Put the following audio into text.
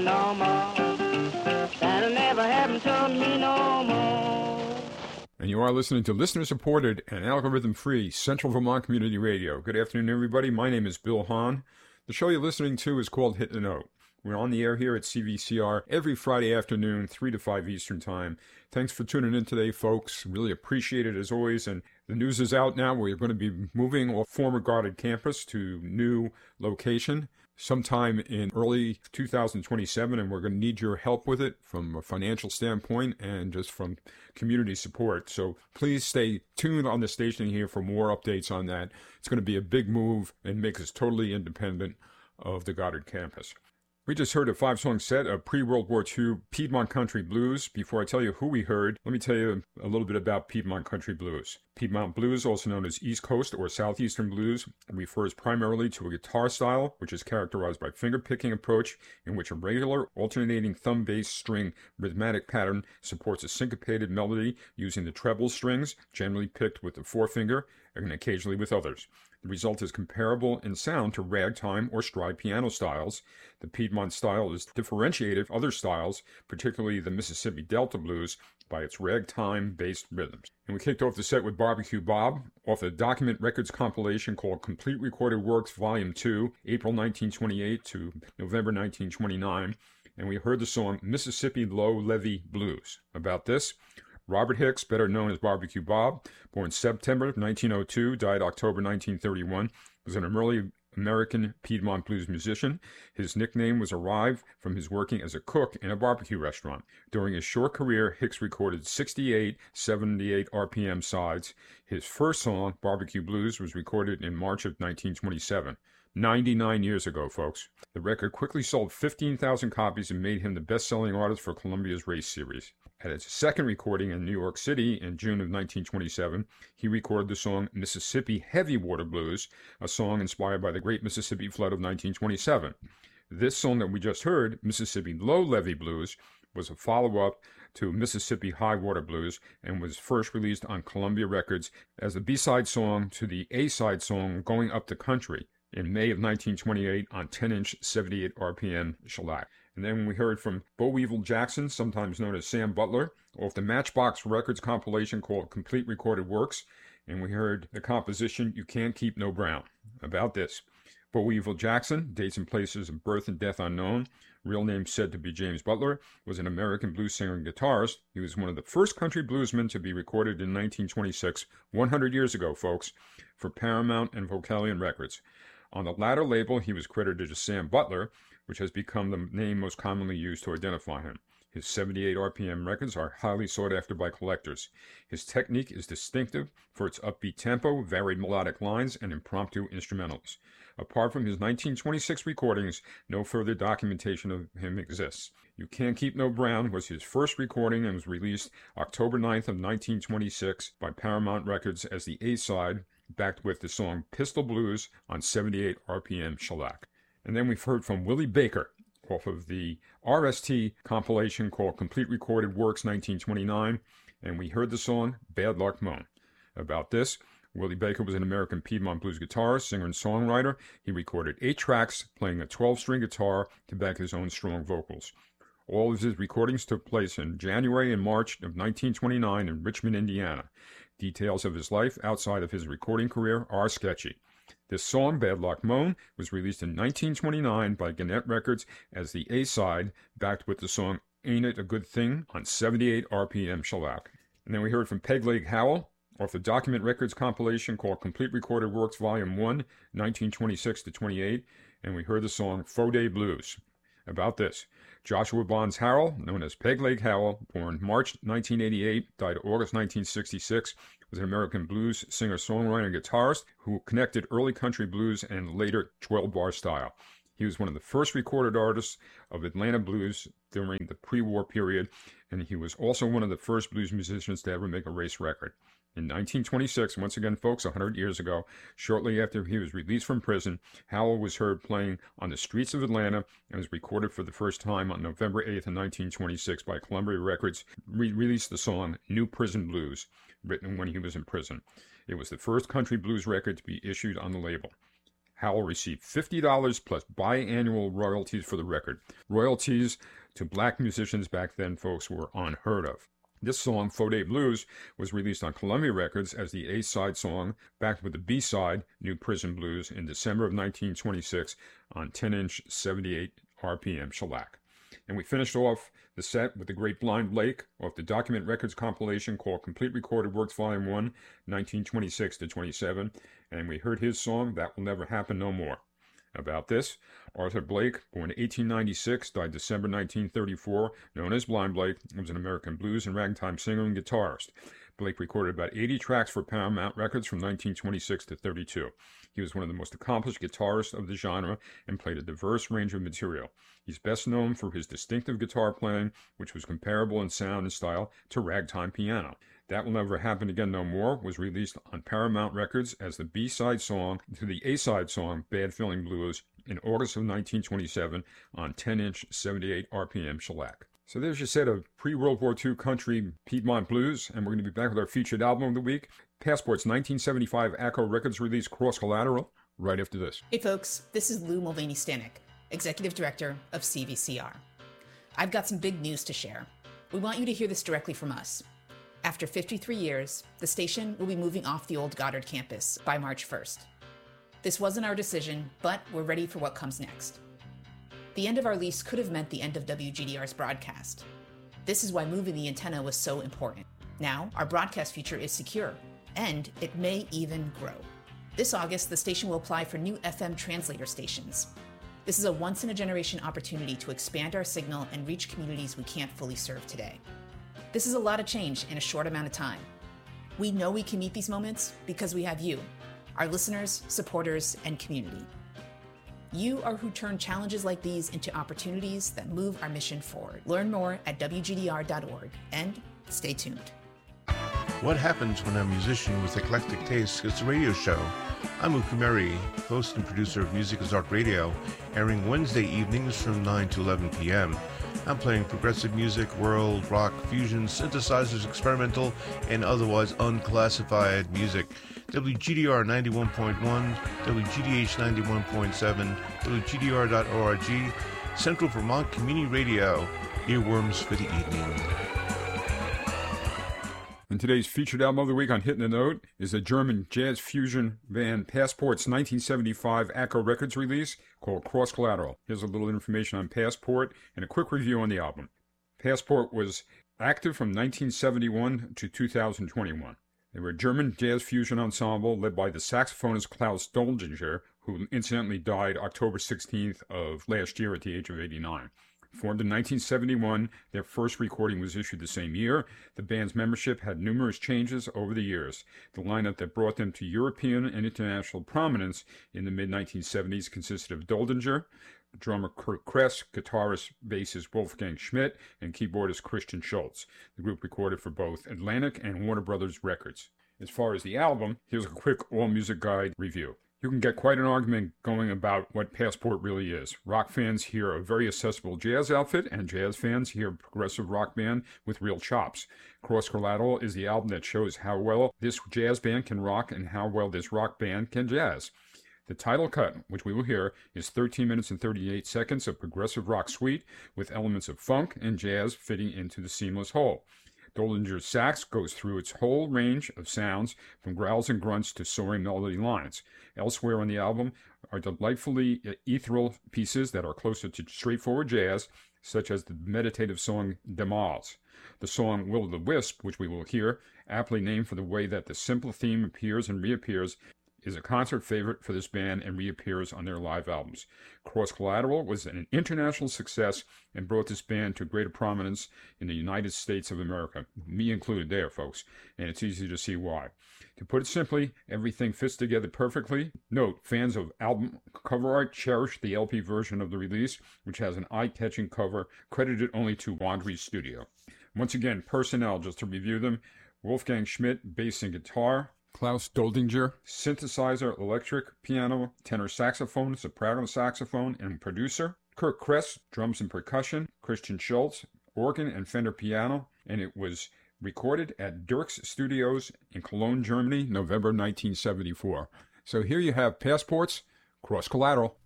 no more. That'll never happen to me no more. And you are listening to listener-supported and algorithm-free Central Vermont Community Radio. Good afternoon, everybody. My name is Bill Hahn. The show you're listening to is called Hit the Note. We're on the air here at CVCR every Friday afternoon, 3 to 5 Eastern Time. Thanks for tuning in today, folks. Really appreciate it as always. And the news is out now. We're going to be moving off former guarded campus to new location sometime in early 2027, and we're going to need your help with it from a financial standpoint and just from community support. So please stay tuned on the station here for more updates on that. It's going to be a big move and make us totally independent of the Goddard campus. We just heard a 5-song set of pre-World War II Piedmont Country Blues. Before I tell you who we heard, let me tell you a little bit about Piedmont Country Blues. Piedmont Blues, also known as East Coast or Southeastern Blues, refers primarily to a guitar style which is characterized by finger-picking approach in which a regular alternating thumb-bass string rhythmic pattern supports a syncopated melody using the treble strings, generally picked with the forefinger and occasionally with others. The result is comparable in sound to ragtime or stride piano styles. The Piedmont style is differentiated from other styles, particularly the Mississippi Delta Blues, by its ragtime-based rhythms. And we kicked off the set with Barbecue Bob, off the Document Records compilation called Complete Recorded Works Volume 2, April 1928 to November 1929. And we heard the song Mississippi Low Levee Blues. About this, Robert Hicks, better known as Barbecue Bob, born September 1902, died October 1931, was an early American Piedmont blues musician. His nickname was derived from his working as a cook in a barbecue restaurant. During his short career, Hicks recorded 68 78 RPM sides. His first song, Barbecue Blues, was recorded in March of 1927. 99 years ago, folks. The record quickly sold 15,000 copies and made him the best-selling artist for Columbia's Race Series. At his second recording in New York City in June of 1927, he recorded the song Mississippi Heavy Water Blues, a song inspired by the Great Mississippi Flood of 1927. This song that we just heard, Mississippi Low Levee Blues, was a follow-up to Mississippi High Water Blues and was first released on Columbia Records as the B-side song to the A-side song Going Up the Country in May of 1928 on 10-inch 78 RPM shellac. And then we heard from Bo Weevil Jackson, sometimes known as Sam Butler, off the Matchbox Records compilation called Complete Recorded Works, and we heard the composition You Can't Keep No Brown. About this, Bo Weevil Jackson, dates and places of birth and death unknown, real name said to be James Butler, was an American blues singer and guitarist. He was one of the first country bluesmen to be recorded in 1926, 100 years ago, folks, for Paramount and Vocalion Records. On the latter label, he was credited as Sam Butler, which has become the name most commonly used to identify him. His 78 RPM records are highly sought after by collectors. His technique is distinctive for its upbeat tempo, varied melodic lines, and impromptu instrumentals. Apart from his 1926 recordings, no further documentation of him exists. You Can't Keep No Brown was his first recording and was released October 9th of 1926 by Paramount Records as the A-side, backed with the song Pistol Blues on 78 RPM shellac. And then we've heard from Willie Baker off of the RST compilation called Complete Recorded Works 1929, and we heard the song Bad Luck Moan. About this, Willie Baker was an American Piedmont blues guitarist, singer, and songwriter. He recorded 8 tracks, playing a 12-string guitar to back his own strong vocals. All of his recordings took place in January and March of 1929 in Richmond, Indiana. Details of his life outside of his recording career are sketchy. This song, Bad Luck Moan, was released in 1929 by Gannett Records as the A-side, backed with the song Ain't It a Good Thing on 78 RPM shellac. And then we heard from Peg Leg Howell off the Document Records compilation called Complete Recorded Works Volume 1, 1926 to 28, and we heard the song Faux Day Blues. About this, Joshua Bonds Harrell, known as Peg Leg Howell, born March 1988, died August 1966, was an American blues singer, songwriter, and guitarist who connected early country blues and later 12-bar style. He was one of the first recorded artists of Atlanta blues during the pre-war period, and he was also one of the first blues musicians to ever make a race record. In 1926, once again, folks, 100 years ago, shortly after he was released from prison, Howell was heard playing on the streets of Atlanta and was recorded for the first time on November 8th of 1926 by Columbia Records, released the song New Prison Blues, written when he was in prison. It was the first country blues record to be issued on the label. Howell received $50 plus biannual royalties for the record. Royalties to black musicians back then, folks, were unheard of. This song, Fode Blues, was released on Columbia Records as the A-side song, backed with the B-side, New Prison Blues, in December of 1926 on 10-inch 78 RPM shellac. And we finished off the set with The Great Blind Lake off the Document Records compilation called Complete Recorded Works Volume 1, 1926 to 27. And we heard his song, That Will Never Happen No More. About this, Arthur Blake, born 1896, died December 1934, known as Blind Blake, was an American blues and ragtime singer and guitarist. Blake recorded about 80 tracks for Paramount Records from 1926 to 32. He was one of the most accomplished guitarists of the genre and played a diverse range of material. He's best known for his distinctive guitar playing, which was comparable in sound and style to ragtime piano. That Will Never Happen Again No More was released on Paramount Records as the B-side song to the A-side song Bad Feeling Blues in August of 1927 on 10-inch 78 RPM shellac. So there's your set of pre-World War II country Piedmont blues, and we're going to be back with our featured album of the week, Passport's 1975 ACO Records release Cross Collateral, right after this. Hey folks, this is Lou Mulvaney-Stanek, Executive Director of CVCR. I've got some big news to share. We want you to hear this directly from us. After 53 years, the station will be moving off the old Goddard campus by March 1st. This wasn't our decision, but we're ready for what comes next. The end of our lease could have meant the end of WGDR's broadcast. This is why moving the antenna was so important. Now, our broadcast future is secure, and it may even grow. This August, the station will apply for new FM translator stations. This is a once-in-a-generation opportunity to expand our signal and reach communities we can't fully serve today. This is a lot of change in a short amount of time. We know we can meet these moments because we have you, our listeners, supporters, and community. You are who turn challenges like these into opportunities that move our mission forward. Learn more at WGDR.org and stay tuned. What happens when a musician with eclectic tastes gets a radio show? I'm Uku Meri, host and producer of Music is Art Radio, airing Wednesday evenings from 9 to 11 p.m. I'm playing progressive music, world, rock, fusion, synthesizers, experimental, and otherwise unclassified music. WGDR 91.1, WGDH 91.7, WGDR.org, Central Vermont Community Radio, earworms for the evening. And today's featured album of the week on Hitting the Note is the German jazz fusion band Passport's 1975 ACO Records release called Cross Collateral. Here's a little information on Passport and a quick review on the album. Passport was active from 1971 to 2021. They were a German jazz fusion ensemble led by the saxophonist Klaus Doldinger, who incidentally died October 16th of last year at the age of 89. Formed in 1971, their first recording was issued the same year. The band's membership had numerous changes over the years. The lineup that brought them to European and international prominence in the mid-1970s consisted of Doldinger, drummer Kurt Kress, guitarist, bassist Wolfgang Schmidt, and keyboardist Christian Schultz. The group recorded for both Atlantic and Warner Brothers Records. As far as the album, here's a quick all-music guide review. You can get quite an argument going about what Passport really is. Rock fans hear a very accessible jazz outfit, and jazz fans hear a progressive rock band with real chops. Cross Collateral is the album that shows how well this jazz band can rock and how well this rock band can jazz. The title cut, which we will hear, is 13 minutes and 38 seconds of progressive rock suite with elements of funk and jazz fitting into the seamless whole. Doldinger's sax goes through its whole range of sounds, from growls and grunts to soaring melody lines. Elsewhere on the album are delightfully ethereal pieces that are closer to straightforward jazz, such as the meditative song Damals. The song Will o' the Wisp, which we will hear, aptly named for the way that the simple theme appears and reappears, is a concert favorite for this band and reappears on their live albums. Cross Collateral was an international success and brought this band to greater prominence in the United States of America, me included there, folks, and it's easy to see why. To put it simply, everything fits together perfectly. Note, fans of album cover art cherish the LP version of the release, which has an eye-catching cover credited only to Wandry Studio. Once again, personnel, just to review them: Wolfgang Schmidt, bass and guitar; Klaus Doldinger, synthesizer, electric, piano, tenor saxophone, soprano saxophone, and producer; Kurt Kress, drums and percussion; Christian Schultz, organ and Fender piano, and it was recorded at Dirks Studios in Cologne, Germany, November 1974. So here you have Passport's Cross Collateral.